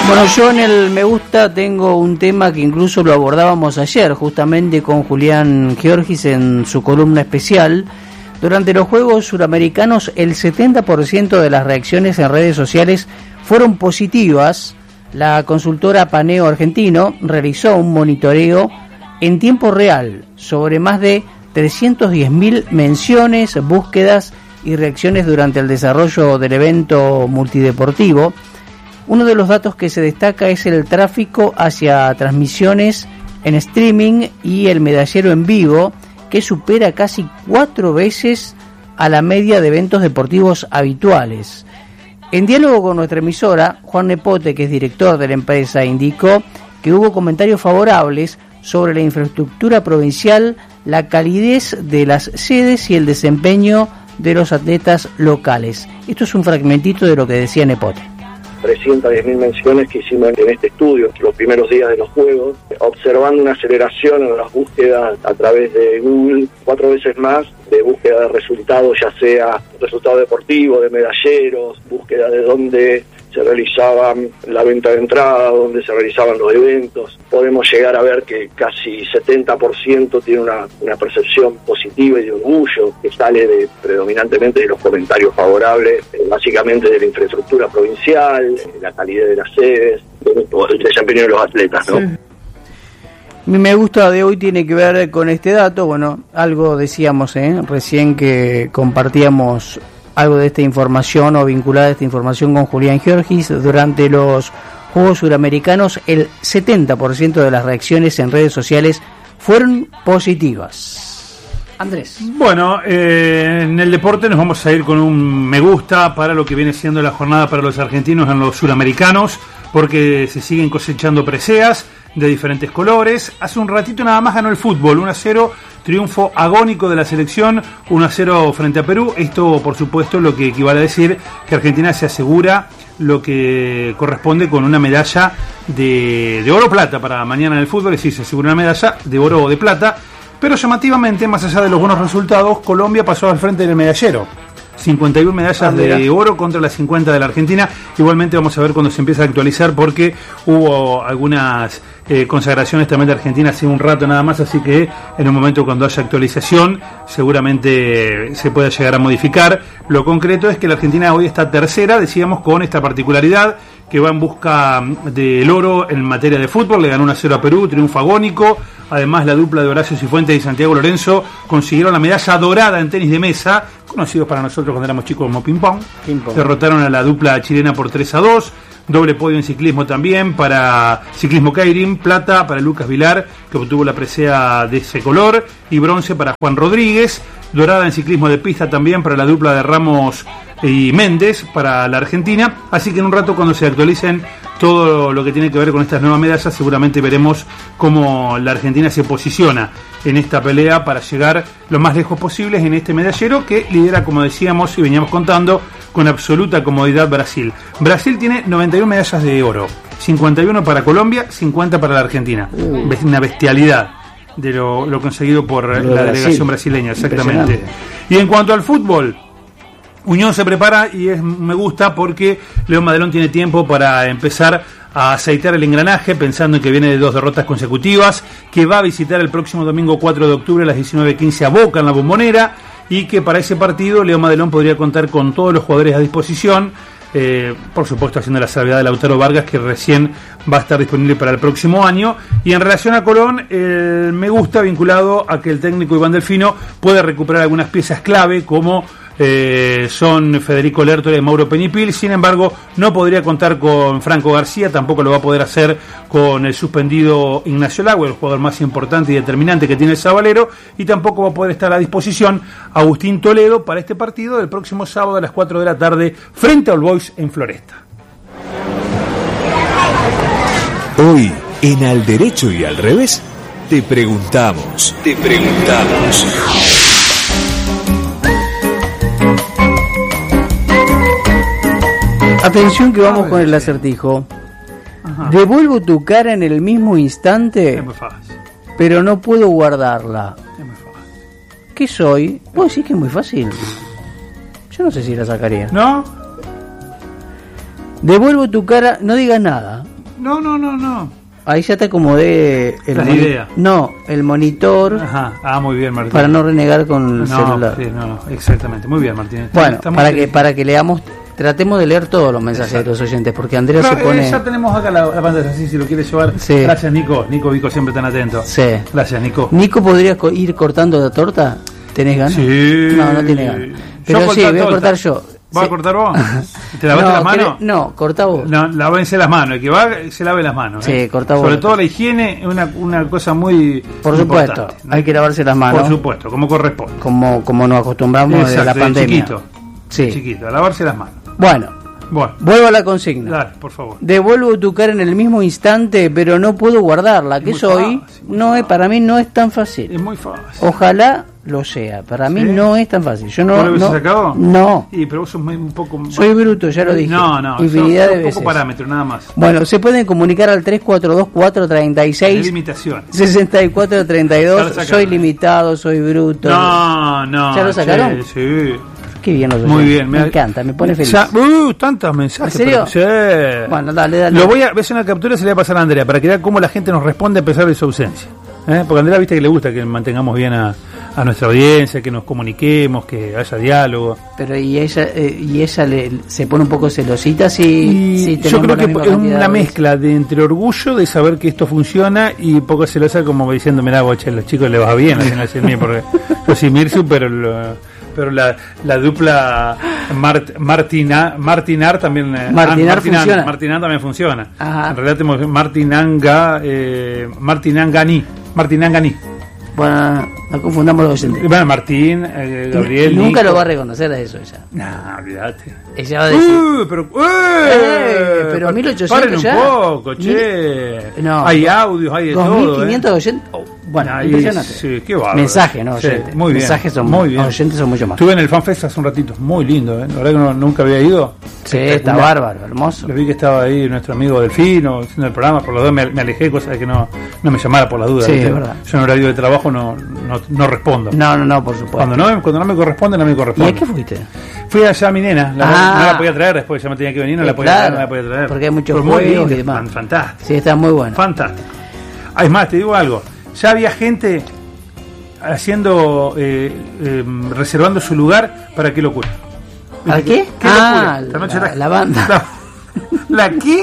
Bueno, yo en el Me Gusta tengo un tema que incluso lo abordábamos ayer, justamente con Julián Georgis en su columna especial. Durante los Juegos Suramericanos, el 70% de las reacciones en redes sociales fueron positivas. La consultora Paneo Argentino realizó un monitoreo en tiempo real sobre más de 310.000 menciones, búsquedas y reacciones durante el desarrollo del evento multideportivo. Uno de los datos que se destaca es el tráfico hacia transmisiones en streaming y el medallero en vivo, que supera casi 4 veces a la media de eventos deportivos habituales. En diálogo con nuestra emisora, Juan Nepote, que es director de la empresa, indicó que hubo comentarios favorables sobre la infraestructura provincial, la calidez de las sedes y el desempeño de los atletas locales. Esto es un fragmentito de lo que decía Nepote. 310.000 menciones que hicimos en este estudio, los primeros días de los Juegos, observando una aceleración en las búsquedas a través de Google, 4 veces más de búsqueda de resultados, ya sea resultados deportivos, de medalleros, búsqueda de dónde se realizaba la venta de entrada, dónde se realizaban los eventos. Podemos llegar a ver que casi 70% tiene una percepción positiva y de orgullo, que sale predominantemente de los comentarios favorables, básicamente de la infraestructura provincial, la calidad de las sedes, el desempeño de los atletas, ¿no? Sí. Mi Me Gusta de hoy tiene que ver con este dato. Bueno, algo decíamos recién, que compartíamos algo de esta información o vinculada a esta información con Julián Georgis. Durante los Juegos Suramericanos, el 70% de las reacciones en redes sociales fueron positivas. Andrés. Bueno, en el deporte nos vamos a ir con un Me Gusta para lo que viene siendo la jornada para los argentinos en los suramericanos, porque se siguen cosechando preseas de diferentes colores. Hace un ratito nada más ganó el fútbol, 1-0, triunfo agónico de la selección, 1-0 frente a Perú. Esto, por supuesto, lo que equivale a decir que Argentina se asegura lo que corresponde con una medalla de oro o plata para mañana en el fútbol, es decir, se asegura una medalla de oro o de plata. Pero llamativamente, más allá de los buenos resultados, Colombia pasó al frente del medallero. 51 medallas de oro contra las 50 de la Argentina. Igualmente vamos a ver cuando se empieza a actualizar, porque hubo algunas consagraciones también de Argentina hace un rato nada más, así que en un momento cuando haya actualización seguramente se pueda llegar a modificar. Lo concreto es que la Argentina hoy está tercera, decíamos, con esta particularidad, que va en busca del oro en materia de fútbol. Le ganó 1-0 a Perú, triunfo agónico. Además, la dupla de Horacio Cifuentes y Santiago Lorenzo consiguieron la medalla dorada en tenis de mesa, conocidos para nosotros cuando éramos chicos como ping-pong. Derrotaron a la dupla chilena por 3-2. Doble podio en ciclismo también para Ciclismo Keirin, plata para Lucas Vilar, que obtuvo la presea de ese color, y bronce para Juan Rodríguez. Dorada en ciclismo de pista también para la dupla de Ramos y Méndez para la Argentina. Así que en un rato, cuando se actualicen todo lo que tiene que ver con estas nuevas medallas, seguramente veremos cómo la Argentina se posiciona en esta pelea para llegar lo más lejos posible en este medallero que lidera, como decíamos y veníamos contando, con absoluta comodidad Brasil. Brasil tiene 91 medallas de oro, 51 para Colombia, 50 para la Argentina. Una bestialidad de lo conseguido por la delegación brasileña, exactamente. Y en cuanto al fútbol, Unión se prepara y Me Gusta porque León Madelón tiene tiempo para empezar a aceitar el engranaje, pensando en que viene de 2 derrotas consecutivas, que va a visitar el próximo domingo 4 de octubre a las 19:15 a Boca en la Bombonera, y que para ese partido León Madelón podría contar con todos los jugadores a disposición, por supuesto haciendo la salvedad de Lautaro Vargas, que recién va a estar disponible para el próximo año. Y en relación a Colón, el Me Gusta vinculado a que el técnico Iván Delfino puede recuperar algunas piezas clave, como son Federico Lertora y Mauro Peñipil. Sin embargo, no podría contar con Franco García, tampoco lo va a poder hacer con el suspendido Ignacio Lagüe, el jugador más importante y determinante que tiene el Sabalero, y tampoco va a poder estar a disposición Agustín Toledo para este partido del próximo sábado a las 4 de la tarde frente a All Boys en Floresta. Hoy, en Al Derecho y al Revés, te preguntamos. Atención, que vamos con el acertijo. Ajá. Devuelvo tu cara en el mismo instante, pero no puedo guardarla. ¿Qué soy? Vos decís que es muy fácil. Yo no sé si la sacaría. ¿No? Devuelvo tu cara, no digas nada. No. Ahí ya te acomodé la idea. No, el monitor. Ajá. Muy bien, Martín. Para no renegar con el celular. Sí, no, exactamente. Muy bien, Martín. Bueno, para que leamos, tratemos de leer todos los mensajes de los oyentes, porque Andrea se pone... Ya tenemos acá la pantalla, así si lo quieres llevar. Sí. Gracias, Nico. Nico siempre tan atento. Sí. Gracias, Nico. ¿Nico podría ir cortando la torta? ¿Tenés ganas? Sí. No tiene ganas. Pero sí, voy a cortar yo. ¿Vas a cortar vos? ¿Te lavaste las manos? No, cortá vos. No, lávense las manos. El que va, se lave las manos. Sí, cortá vos. Sobre todo la higiene es una cosa muy Por supuesto, ¿no? Hay que lavarse las manos. Por supuesto, como corresponde. Como nos acostumbramos desde la pandemia. Chiquito, a lavarse las manos. Bueno, vuelvo a la consigna. Dale, por favor. Devuelvo tu cara en el mismo instante, pero no puedo guardarla. Que soy, para mí no es tan fácil. Es muy fácil. Ojalá lo sea. Para mí no es tan fácil. Yo ¿Vos lo habías sacado? No. Pero vos sos un poco... Soy bruto, ya lo dije. No. Infinidad de veces. Poco parámetro, nada más. Bueno, se pueden comunicar al 342-436. Limitación. 6432. Soy limitado, soy bruto. No. ¿Ya lo sacaron? Sí. Qué bien los Muy bien. Me encanta, me pone feliz. Tantos mensajes. ¿En serio? Sí. Bueno, dale. Lo voy a ver una captura, se le va a pasar a Andrea para que vea cómo la gente nos responde a pesar de su ausencia. Porque a Andrea, viste que le gusta que mantengamos bien a nuestra audiencia, que nos comuniquemos, que haya diálogo. Pero y ella se pone un poco celosita si yo creo que es una mezcla de entre orgullo de saber que esto funciona y poco celosa como diciendo, mirá, boche, a los chicos les va bien, porque yo soy Mirsu, pero la dupla Martinar también funciona. Martinar también funciona. Ajá. En realidad tenemos Martinangani. Bueno, no confundamos los oyentes. Bueno, Martín, Gabriel, nunca Nico. lo va a reconocer a eso ella. No, olvídate. Ella va a decir. Pero 1800 paren ya. un poco, che. No. Hay audios, hay de 2500 todo. oyentes. Bueno, Ahí, impresionante. Sí, qué bárbaro. Mensajes, ¿no? Sí, Oyentes. muy bien. Mensajes son muy bien. Oyentes son mucho más. Estuve en el FanFest hace un ratito, muy lindo, La verdad que nunca había ido. Sí, está bárbaro, hermoso. Lo vi que estaba ahí nuestro amigo Delfino haciendo el programa, por las dudas me alejé, cosa de que no me llamara por las dudas. Sí, es verdad. Yo en horario de trabajo no respondo. No, por supuesto. Cuando no me corresponde, no me corresponde. ¿Y a qué fuiste? Fui allá a mi nena, no la podía traer después, ya me tenía que venir, no la podía traer. Porque hay muchos juegos y demás. Fantástico. Sí, está muy bueno. Fantástico. Es más, te digo algo, ya había gente haciendo reservando su lugar. ¿Para qué locura? ¿Para qué? ¿Qué locura? La banda. ¿La qué?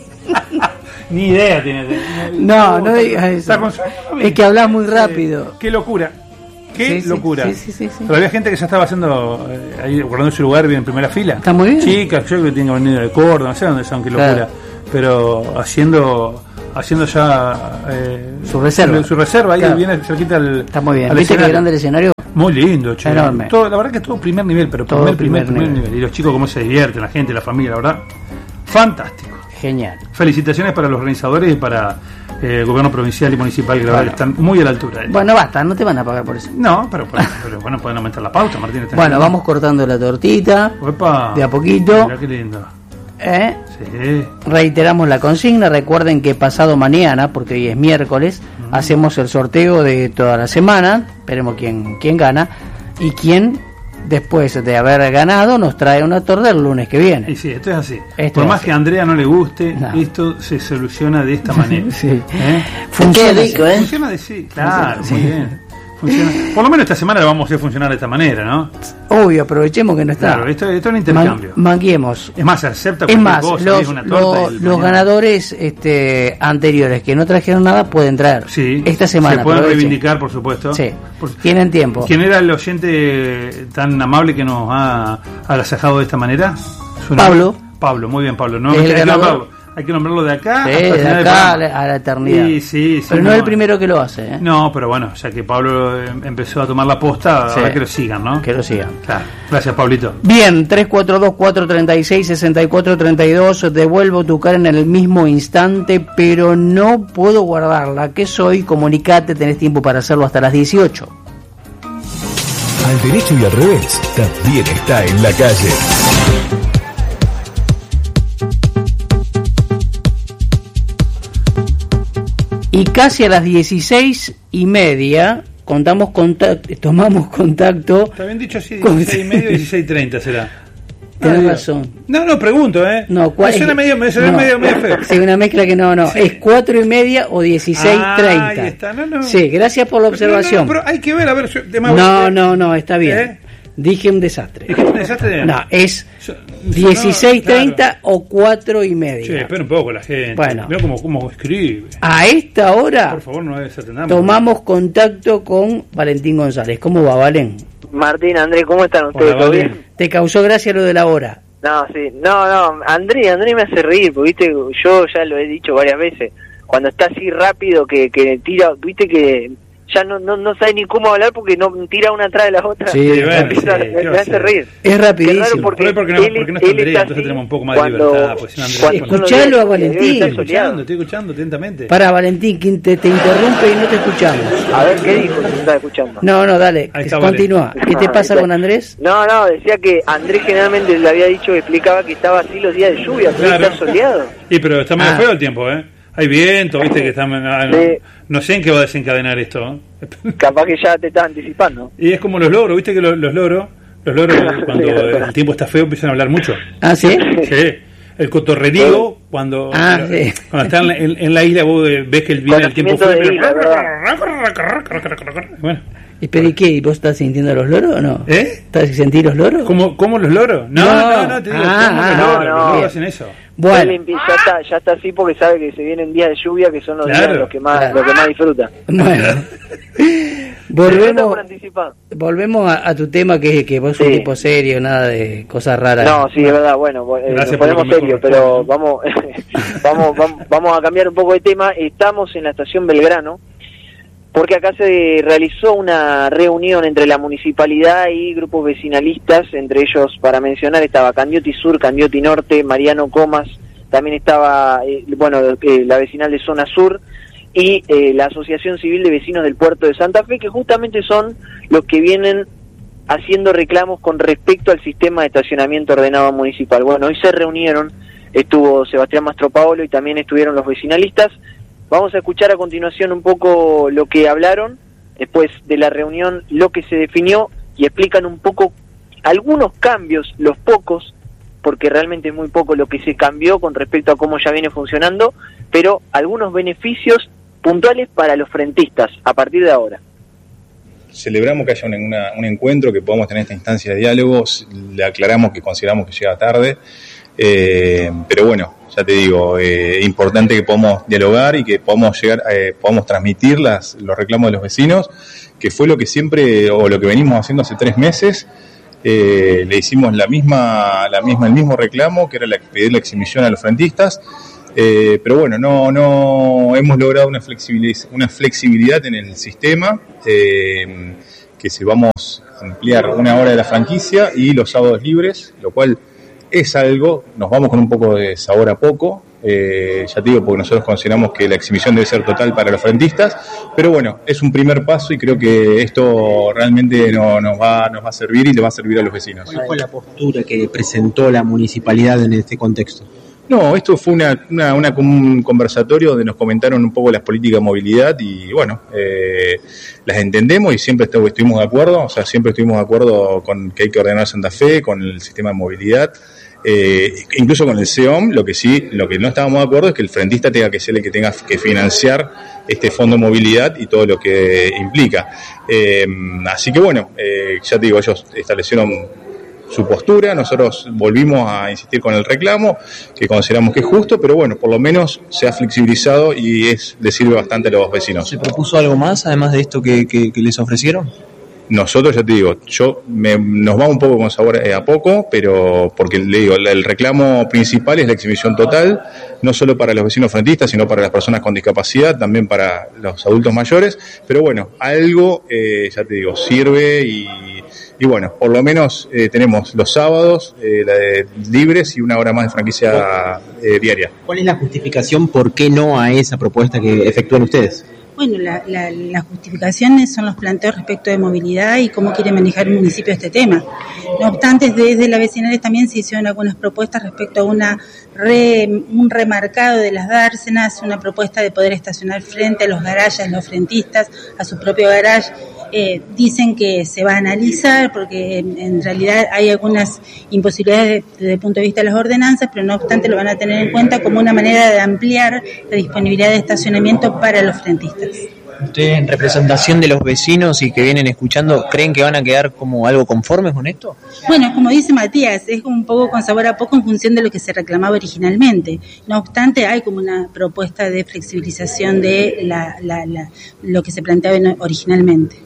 Ni idea tiene. No digas eso. Es que hablas muy rápido. Qué locura. Qué locura. Sí. Pero había gente que ya estaba haciendo ahí guardando su lugar bien en primera fila. Está muy bien. Chicas, yo que tengo venido de Córdoba, no sé dónde son, qué locura. Claro. Pero haciendo ya su reserva ahí claro. Viene cerquita al. Está muy bien. ¿Viste qué grande el escenario? Muy lindo, che. Enorme. La verdad que es todo primer nivel, pero todo primer nivel. Y los chicos cómo se divierten, la gente, la familia, la verdad. Fantástico. Genial. Felicitaciones para los organizadores y para el gobierno provincial y municipal, que la verdad están muy a la altura. Bueno, basta, no te van a pagar por eso. No, pero bueno, pueden aumentar la pauta, Martín. Bueno, vamos cortando la tortita. Opa, de a poquito. Mirá qué lindo. Sí. Reiteramos la consigna. Recuerden que pasado mañana, porque hoy es miércoles, hacemos el sorteo de toda la semana. Esperemos quién gana y quién, después de haber ganado, nos trae una torta el lunes que viene. Y sí, esto es así. Por más que a Andrea no le guste, esto se soluciona de esta manera. Sí. Funciona rico, Funciona de sí, claro, muy bien. Funciona. Por lo menos esta semana lo vamos a hacer funcionar de esta manera, ¿no? Obvio, aprovechemos que no está. Claro, esto es un intercambio. Manguemos. Es más, se acepta cualquier cosa. Los ganadores anteriores que no trajeron nada pueden traer. Sí. Esta semana. Se pueden reivindicar, por supuesto. Sí. Tienen tiempo. ¿Quién era el oyente tan amable que nos ha agasajado de esta manera? Pablo. Pablo, muy bien, Pablo. No, hay que nombrarlo de acá hasta acá a la eternidad. Sí, pero no es el primero que lo hace. No, pero bueno, ya que Pablo empezó a tomar la posta, ahora que lo sigan, ¿no? Que lo sigan. Claro. Gracias, Pablito. Bien, 342-436-6432. Devuelvo tu cara en el mismo instante, pero no puedo guardarla. ¿Qué soy? Comunicate, tenés tiempo para hacerlo hasta las 18. Al derecho y al revés, también está en la calle. Y casi a las 16:30 tomamos contacto. Está bien dicho así, 16:30, 16:30 será. Tenés razón. No, pregunto, ¿eh? No, me suena medio feo. Sí, una mezcla que no. Sí. Es 4:30 o 16:30. Ahí está. No. Sí, gracias por la observación. No, pero hay que ver, a ver. No, está bien. Dije un desastre. No, es 16:30 claro. O 4:30. Che, espera un poco la gente. Bueno. Mira cómo escribe. A esta hora, por favor, no desatendamos. Tomamos contacto con Valentín González. ¿Cómo va, Valen? Martín, Andrés, ¿cómo están ustedes? ¿Todo bien? ¿Te causó gracia lo de la hora? No, sí. No, Andrés me hace reír, porque viste, yo ya lo he dicho varias veces, cuando está así rápido que tira, viste que ya no sabe ni cómo hablar porque no tira una atrás de la otra. Sí, me hace reír. Es rapidísimo. Porque no está Andrea, entonces tenemos un poco más de libertad. Pues, escuchalo a Valentín. Estoy escuchando atentamente. Para Valentín, quien te interrumpe y no te escuchamos. A ver, ¿qué dijo? ¿Te estás escuchando? No, dale, continúa. Vale. ¿Qué te pasa con Andrés? No, decía que Andrés generalmente le había dicho, explicaba que estaba así los días de lluvia, que está soleado. Sí, pero está medio feo el tiempo, ¿eh? Hay viento, viste que está... No sé en qué va a desencadenar esto. Capaz que ya te estás anticipando. Y es como los loros, viste que los loros cuando el tiempo está feo empiezan a hablar mucho. ¿Ah, sí? Sí. El cotorrerío, cuando están en la isla, vos ves que viene el tiempo feo. Bueno. ¿Pero y qué? ¿Y vos estás sintiendo los loros o no? ¿Estás sintiendo los loros? ¿Cómo los loros? No, te digo, ¿cómo los loros? Los loros hacen eso. Bueno. Ya está así porque sabe que se vienen días de lluvia que son los días los que más disfruta. Bueno. Volvemos a tu tema que vos sos un tipo serio, nada de cosas raras. No, sí, es verdad, bueno, nos ponemos serios, pero vamos a cambiar un poco de tema. Estamos en la estación Belgrano, porque acá se realizó una reunión entre la municipalidad y grupos vecinalistas, entre ellos, para mencionar, estaba Candioti Sur, Candioti Norte, Mariano Comas, también estaba, la vecinal de Zona Sur, y la Asociación Civil de Vecinos del Puerto de Santa Fe, que justamente son los que vienen haciendo reclamos con respecto al sistema de estacionamiento ordenado municipal. Bueno, hoy se reunieron, estuvo Sebastián Mastropaolo y también estuvieron los vecinalistas. Vamos a escuchar a continuación un poco lo que hablaron, después de la reunión, lo que se definió, y explican un poco algunos cambios, los pocos, porque realmente es muy poco lo que se cambió con respecto a cómo ya viene funcionando, pero algunos beneficios puntuales para los frentistas a partir de ahora. Celebramos que haya un encuentro, que podamos tener esta instancia de diálogo. Le aclaramos que consideramos que llega tarde, pero bueno, ya te digo, es importante que podamos dialogar y que podamos podamos transmitir los reclamos de los vecinos, que fue lo que siempre, o lo que venimos haciendo hace 3 meses. Le hicimos el mismo reclamo, que era pedir la exhibición a los frentistas, pero bueno, no hemos logrado una flexibilidad en el sistema, que se vamos a ampliar 1 hora de la franquicia y los sábados libres, lo cual es algo, nos vamos con un poco de sabor a poco, ya te digo, porque nosotros consideramos que la exhibición debe ser total para los frentistas, pero bueno, es un primer paso y creo que esto realmente nos va a servir y le va a servir a los vecinos. ¿Cuál fue la postura que presentó la municipalidad en este contexto? No, esto fue un conversatorio donde nos comentaron un poco las políticas de movilidad y bueno, las entendemos y siempre estuvimos de acuerdo, siempre estuvimos de acuerdo con que hay que ordenar Santa Fe, con el sistema de movilidad, incluso con el CEOM. Lo que no estábamos de acuerdo es que el frentista tenga que ser el que tenga que financiar este fondo de movilidad y todo lo que implica. Así que bueno, ya te digo, ellos establecieron su postura, nosotros volvimos a insistir con el reclamo, que consideramos que es justo, pero bueno, por lo menos se ha flexibilizado y le sirve bastante a los vecinos. ¿Se propuso algo más, además de esto que les ofrecieron? Nosotros, ya te digo, nos va un poco con sabor a poco, pero porque le digo, el reclamo principal es la exhibición total, no solo para los vecinos frentistas, sino para las personas con discapacidad, también para los adultos mayores, pero bueno, algo, ya te digo, sirve y bueno, por lo menos tenemos los sábados libres y 1 hora más de franquicia diaria. ¿Cuál es la justificación por qué no a esa propuesta que efectúan ustedes? Bueno, las justificaciones son los planteos respecto de movilidad y cómo quiere manejar el municipio este tema. No obstante, desde la vecinales también se hicieron algunas propuestas respecto a un remarcado de las dársenas, una propuesta de poder estacionar frente a los garajes, los frentistas, a su propio garage, Dicen que se va a analizar porque en realidad hay algunas imposibilidades desde el punto de vista de las ordenanzas, pero no obstante lo van a tener en cuenta como una manera de ampliar la disponibilidad de estacionamiento para los frentistas. ¿Ustedes, en representación de los vecinos y que vienen escuchando, creen que van a quedar como algo conformes con esto? Bueno, como dice Matías, es un poco con sabor a poco en función de lo que se reclamaba originalmente. No obstante, hay como una propuesta de flexibilización de lo que se planteaba originalmente.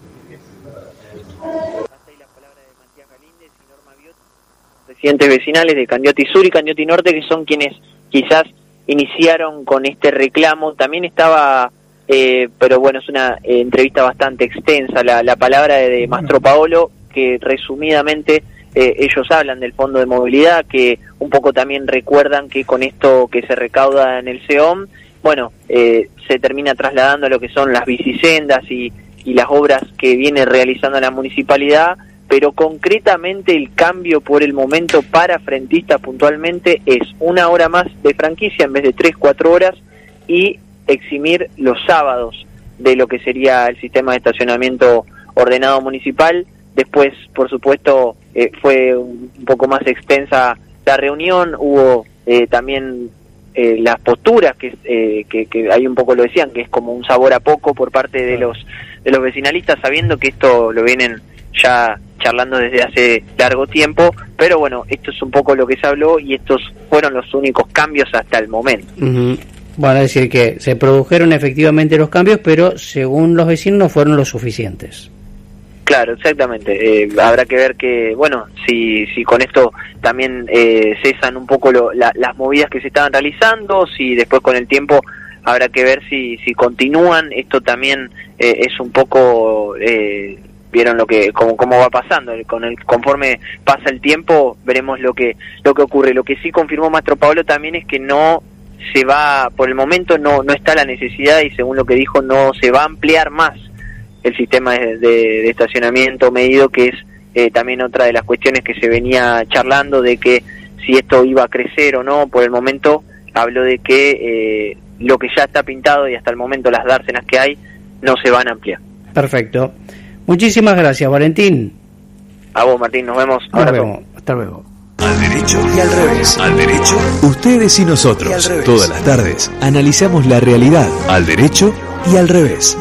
Presidentes vecinales de Candioti Sur y Candioti Norte, que son quienes quizás iniciaron con este reclamo. También estaba... pero bueno, es una entrevista bastante extensa, la palabra de Mastro Paolo, que resumidamente ellos hablan del fondo de movilidad, que un poco también recuerdan que con esto que se recauda en el SEOM, bueno, se termina trasladando a lo que son las bicisendas y las obras que viene realizando la municipalidad, pero concretamente el cambio por el momento para frentistas puntualmente es 1 hora más de franquicia en vez de 3-4 horas y eximir los sábados de lo que sería el sistema de estacionamiento ordenado municipal. Después, por supuesto, fue un poco más extensa la reunión, hubo también las posturas que ahí un poco lo decían, que es como un sabor a poco por parte de los vecinalistas, sabiendo que esto lo vienen ya charlando desde hace largo tiempo, pero bueno, esto es un poco lo que se habló y estos fueron los únicos cambios hasta el momento. Uh-huh. Bueno, es decir, que se produjeron efectivamente los cambios, pero según los vecinos no fueron los suficientes. Claro, exactamente. Habrá que ver que, bueno, si con esto también cesan un poco las movidas que se estaban realizando, si después con el tiempo habrá que ver si continúan. Esto también es un poco... vieron cómo va pasando, conforme pasa el tiempo veremos lo que ocurre. Lo que sí confirmó Mastro Paolo también es que no se va, por el momento no está la necesidad, y según lo que dijo no se va a ampliar más el sistema de estacionamiento medido, que es también otra de las cuestiones que se venía charlando, de que si esto iba a crecer o no. Por el momento habló de que lo que ya está pintado y hasta el momento las dársenas que hay no se van a ampliar. Perfecto. Muchísimas gracias, Valentín. A vos, Martín, nos vemos. Hasta luego. Al derecho y al revés. Al derecho, ustedes y nosotros. Todas las tardes analizamos la realidad al derecho y al revés.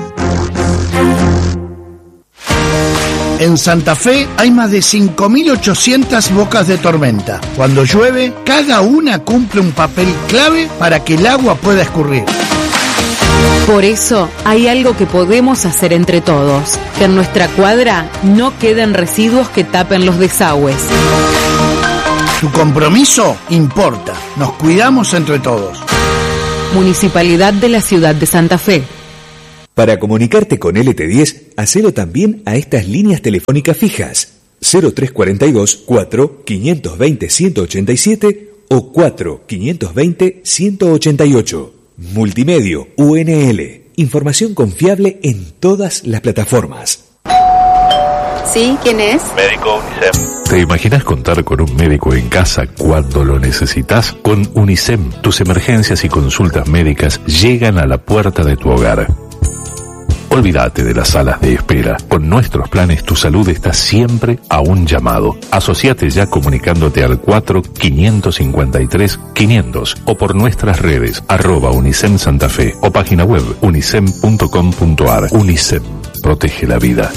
En Santa Fe hay más de 5.800 bocas de tormenta. Cuando llueve, cada una cumple un papel clave para que el agua pueda escurrir. Por eso hay algo que podemos hacer entre todos, que en nuestra cuadra no queden residuos que tapen los desagües. Tu compromiso importa. Nos cuidamos entre todos. Municipalidad de la Ciudad de Santa Fe. Para comunicarte con LT10, hacelo también a estas líneas telefónicas fijas: 0342 4 520 187 o 4 520 188. Multimedio UNL. Información confiable en todas las plataformas. ¿Sí? ¿Quién es? Médico UNICEM. ¿Te imaginas contar con un médico en casa cuando lo necesitas? Con UNICEM, tus emergencias y consultas médicas llegan a la puerta de tu hogar. Olvídate de las salas de espera. Con nuestros planes tu salud está siempre a un llamado. Asociate ya comunicándote al 4-553-500 o por nuestras redes @UNICEM Santa Fe o página web unicem.com.ar. UNICEM, protege la vida.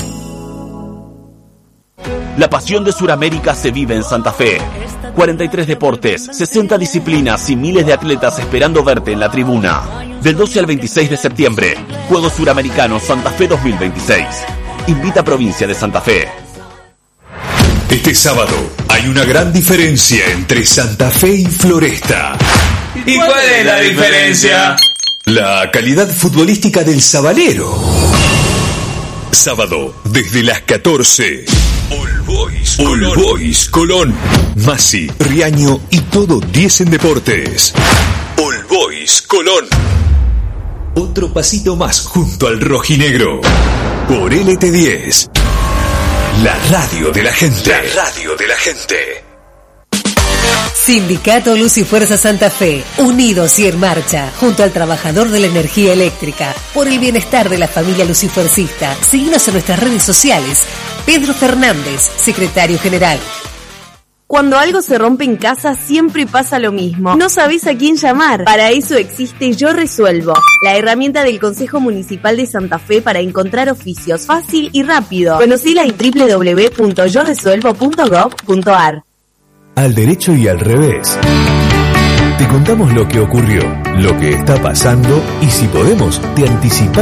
La pasión de Sudamérica se vive en Santa Fe. 43 deportes, 60 disciplinas y miles de atletas esperando verte en la tribuna. Del 12 al 26 de septiembre, Juegos Suramericanos Santa Fe 2026. Invita a Provincia de Santa Fe. Este sábado hay una gran diferencia entre Santa Fe y Floresta. ¿Y cuál es la diferencia? La calidad futbolística del Sabalero. Sábado, desde las 14. All Boys Colón. Masi, Riaño y todo 10 en deportes. All Boys Colón. Otro pasito más junto al rojinegro. Por LT10. La radio de la gente. La radio de la gente. Sindicato Luz y Fuerza Santa Fe, unidos y en marcha, junto al trabajador de la energía eléctrica, por el bienestar de la familia lucifuercista. Síguenos en nuestras redes sociales. Pedro Fernández, secretario general. Cuando algo se rompe en casa, siempre pasa lo mismo. No sabés a quién llamar. Para eso existe Yo Resuelvo, la herramienta del Consejo Municipal de Santa Fe para encontrar oficios fácil y rápido. Conocila en www.yoresuelvo.gov.ar. Al derecho y al revés. Te contamos lo que ocurrió, lo que está pasando y si podemos, te anticipamos